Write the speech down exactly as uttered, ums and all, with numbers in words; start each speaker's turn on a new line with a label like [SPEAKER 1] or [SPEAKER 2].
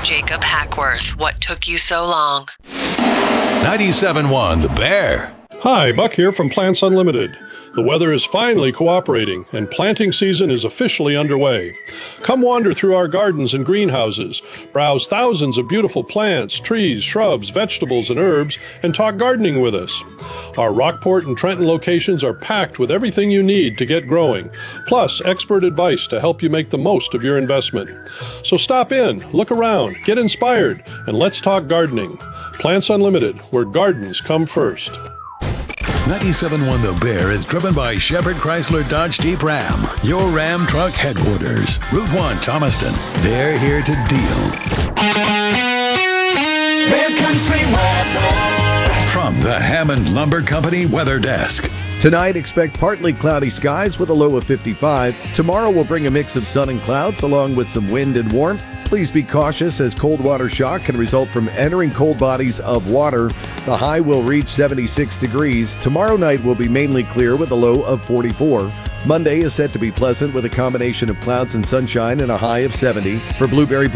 [SPEAKER 1] Jacob Hackworth, what took you so long?
[SPEAKER 2] ninety-seven point one The Bear.
[SPEAKER 3] Hi, Buck here from Plants Unlimited. The weather is finally cooperating, and planting season is officially underway. Come wander through our gardens and greenhouses, browse thousands of beautiful plants, trees, shrubs, vegetables, and herbs, and talk gardening with us. Our Rockport and Trenton locations are packed with everything you need to get growing, plus expert advice to help you make the most of your investment. So stop in, look around, get inspired, and let's talk gardening. Plants Unlimited, where gardens come first.
[SPEAKER 2] ninety-seven point one The Bear is driven by Shepherd Chrysler Dodge Jeep Ram, your Ram truck headquarters. Route one, Thomaston. They're here to deal.
[SPEAKER 4] Bear Country weather.
[SPEAKER 2] From the Hammond Lumber Company Weather Desk.
[SPEAKER 5] Tonight, expect partly cloudy skies with a low of fifty-five. Tomorrow will bring a mix of sun and clouds along with some wind and warmth. Please be cautious as cold water shock can result from entering cold bodies of water. The high will reach seventy-six degrees. Tomorrow night will be mainly clear with a low of forty-four. Monday is set to be pleasant with a combination of clouds and sunshine and a high of seventy. For Blueberry